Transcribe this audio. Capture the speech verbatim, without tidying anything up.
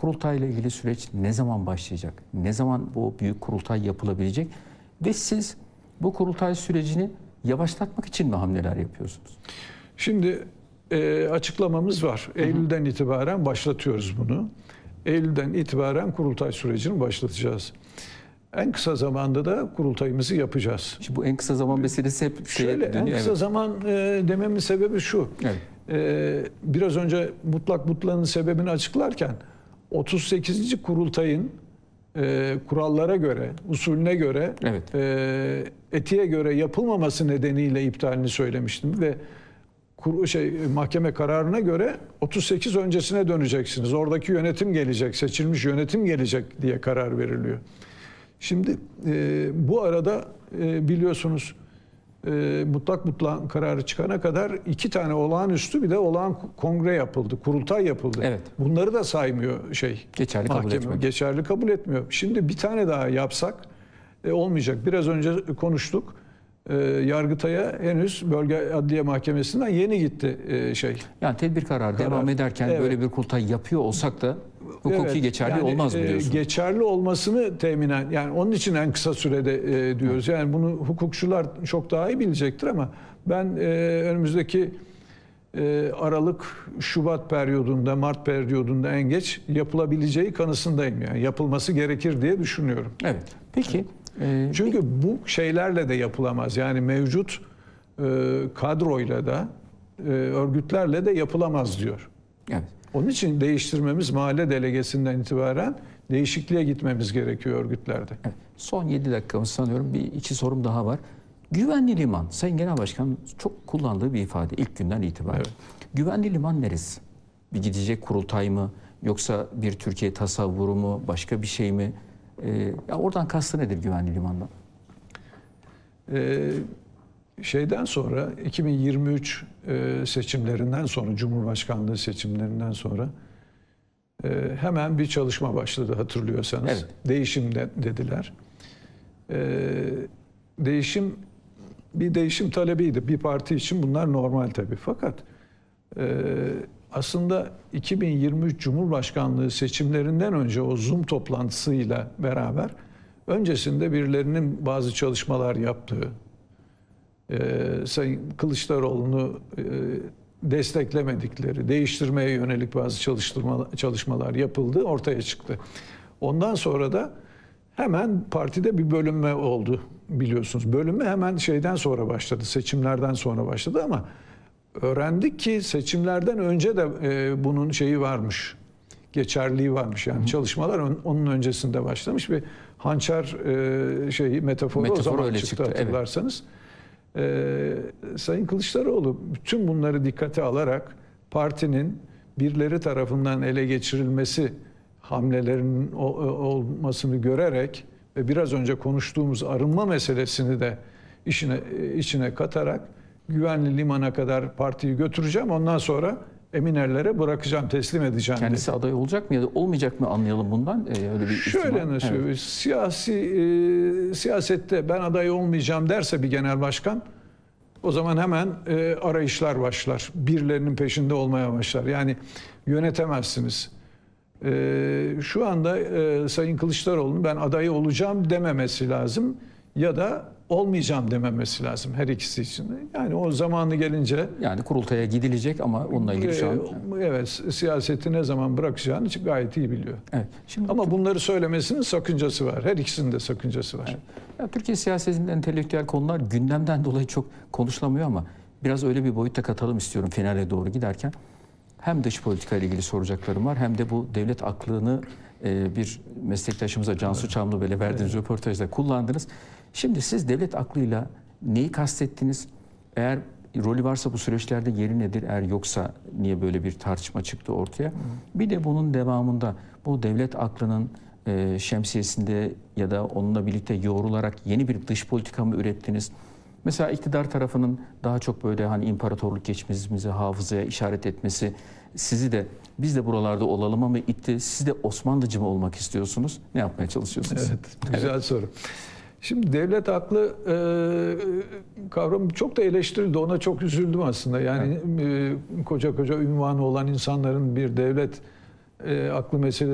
kurultayla ilgili süreç ne zaman başlayacak? Ne zaman bu büyük kurultay yapılabilecek? Ve siz bu kurultay sürecini yavaşlatmak için mi hamleler yapıyorsunuz? Şimdi e, açıklamamız var. Hı hı. Eylül'den itibaren başlatıyoruz bunu. Eylül'den itibaren kurultay sürecini başlatacağız. En kısa zamanda da kurultayımızı yapacağız. Şimdi bu en kısa zaman meselesi hep şeye Şöyle, dönüyor. en kısa evet. zaman e, dememin sebebi şu. Evet. E, biraz önce mutlak mutlağın sebebini açıklarken otuz sekizinci kurultayın e, kurallara göre, usulüne göre, Evet. e, etiğe göre yapılmaması nedeniyle iptalini söylemiştim ve kur, şey mahkeme kararına göre otuz sekiz öncesine döneceksiniz. Oradaki yönetim gelecek, seçilmiş yönetim gelecek diye karar veriliyor. Şimdi e, bu arada e, biliyorsunuz e, mutlak mutlak kararı çıkana kadar iki tane olağanüstü bir de olağan kongre yapıldı, kurultay yapıldı. Evet. Bunları da saymıyor şey. Geçerli mahkeme, kabul etmiyor. Geçerli kabul etmiyor. Şimdi bir tane daha yapsak e, olmayacak. Biraz önce konuştuk. E, Yargıtay'a henüz Bölge Adliye Mahkemesi'nden yeni gitti e, şey. Yani tedbir kararı Karar. devam ederken Evet. böyle bir kurultay yapıyor olsak da hukuki Evet, geçerli yani, olmaz mı e, diyorsunuz? Geçerli olmasını teminen, yani onun için en kısa sürede e, diyoruz. Yani bunu hukukçular çok daha iyi bilecektir ama ben e, önümüzdeki e, Aralık, Şubat periyodunda, Mart periyodunda en geç yapılabileceği kanısındayım. Yani yapılması gerekir diye düşünüyorum. Evet. Peki. E, Çünkü bu şeylerle de yapılamaz. Yani mevcut e, kadroyla da e, örgütlerle de yapılamaz diyor. evet. Onun için değiştirmemiz, mahalle delegesinden itibaren değişikliğe gitmemiz gerekiyor örgütlerde. Evet. Son yedi dakikamız sanıyorum. Bir iki sorum daha var. Güvenli liman. Sayın Genel Başkan çok kullandığı bir ifade ilk günden itibaren. Evet. Güvenli liman neresi? Bir gidecek kurultay mı? Yoksa bir Türkiye tasavvuru mu? Başka bir şey mi? Ee, ya oradan kastı nedir güvenli limandan? Ee, şeyden sonra iki bin yirmi üç e, seçimlerinden sonra, Cumhurbaşkanlığı seçimlerinden sonra e, hemen bir çalışma başladı hatırlıyorsanız. Evet. Değişim de, dediler. E, değişim bir değişim talebiydi. Bir parti için bunlar normal tabii. Fakat e, aslında iki bin yirmi üç Cumhurbaşkanlığı seçimlerinden önce o Zoom toplantısıyla beraber öncesinde birilerinin bazı çalışmalar yaptığı, Ee, Sayın Kılıçdaroğlu'nu e, desteklemedikleri, değiştirmeye yönelik bazı çalıştırma, çalışmalar yapıldı, ortaya çıktı. Ondan sonra da hemen partide bir bölünme oldu biliyorsunuz. Bölünme hemen şeyden sonra başladı, seçimlerden sonra başladı ama öğrendik ki seçimlerden önce de e, bunun şeyi varmış, geçerliği varmış. Yani çalışmalar on, onun öncesinde başlamış ve hançer e, şeyi metaforu, Metafor o zaman öyle çıktı, çıktı, hatırlarsanız. Evet. Ee, Sayın Kılıçdaroğlu bütün bunları dikkate alarak partinin birileri tarafından ele geçirilmesi hamlelerinin olmasını görerek ve biraz önce konuştuğumuz arınma meselesini de işine içine katarak güvenli limana kadar partiyi götüreceğim. Ondan sonra eminlerlere bırakacağım, teslim edeceğim. Kendisi dedi. Aday olacak mı ya da olmayacak mı anlayalım bundan. Ee, öyle bir Şöyle nasıl evet. siyasi e, siyasette ben aday olmayacağım derse bir genel başkan, o zaman hemen e, arayışlar başlar. Birilerinin peşinde olmaya başlar. Yani yönetemezsiniz. E, şu anda e, Sayın Kılıçdaroğlu'nun ben aday olacağım dememesi lazım ya da olmayacağım dememesi lazım her ikisi için de. Yani o zamanı gelince... Yani kurultaya gidilecek ama onunla ilgili şu an... Evet, siyaseti ne zaman bırakacağını gayet iyi biliyor. Evet. Şimdi ama bunları söylemesinin sakıncası var. Her ikisinin de sakıncası var. Evet. Ya, Türkiye siyasetinde entelektüel konular gündemden dolayı çok konuşulamıyor ama biraz öyle bir boyutta katalım istiyorum finale doğru giderken. Hem dış politika ile ilgili soracaklarım var hem de bu devlet aklını e, bir meslektaşımıza Cansu Çamlıbel'e verdiğiniz evet. röportajda kullandınız. Şimdi siz devlet aklıyla neyi kastettiniz? Eğer rolü varsa bu süreçlerde yeri nedir? Eğer yoksa niye böyle bir tartışma çıktı ortaya? Hı. Bir de bunun devamında bu devlet aklının e, şemsiyesinde ya da onunla birlikte yoğrularak yeni bir dış politika mı ürettiniz? Mesela iktidar tarafının daha çok böyle hani imparatorluk geçmişimizi hafızaya işaret etmesi sizi de biz de buralarda olalım ama itti. Siz de Osmanlıcı mı olmak istiyorsunuz? Ne yapmaya çalışıyorsunuz? Evet, güzel evet. soru. Şimdi devlet aklı e, kavramı çok da eleştirildi. Ona çok üzüldüm aslında. Yani evet. e, koca koca ünvanı olan insanların bir devlet e, aklı meselesi